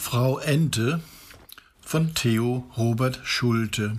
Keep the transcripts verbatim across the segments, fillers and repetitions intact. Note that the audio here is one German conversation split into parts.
Frau Ente von Theo Robert Schulte.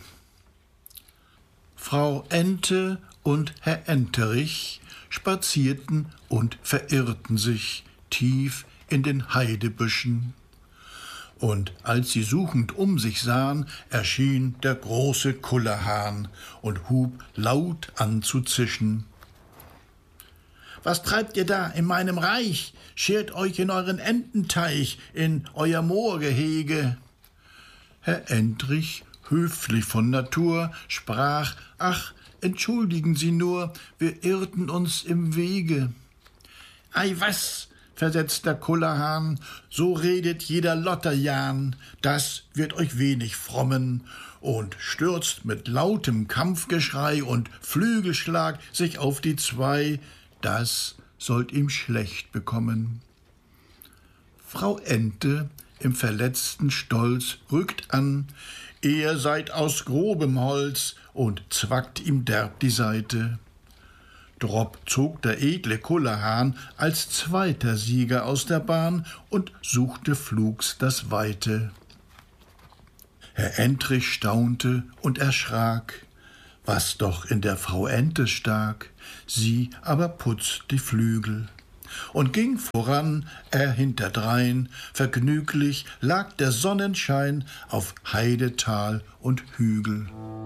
Frau Ente und Herr Enterich spazierten und verirrten sich tief in den Heidebüschen. Und als sie suchend um sich sahen, erschien der große Kullerhahn und hub laut an zu zischen. »Was treibt ihr da in meinem Reich? Schert euch in euren Ententeich, in euer Moorgehege!« Herr Enterich, höflich von Natur, sprach: »Ach, entschuldigen Sie nur, wir irrten uns im Wege.« »Ei was«, versetzt der Kullerhahn, »so redet jeder Lotterjahn, das wird euch wenig frommen«, und stürzt mit lautem Kampfgeschrei und Flügelschlag sich auf die zwei, das sollt ihm schlecht bekommen. Frau Ente im verletzten Stolz rückt an, ihr seid aus grobem Holz, und zwackt ihm derb die Seite. Drob zog der edle Kullerhahn als zweiter Sieger aus der Bahn und suchte flugs das Weite. Herr Enterich staunte und erschrak, was doch in der Frau Ente stak, sie aber putzt die Flügel und ging voran, er hinterdrein, vergnüglich lag der Sonnenschein auf Heide, Tal und Hügel.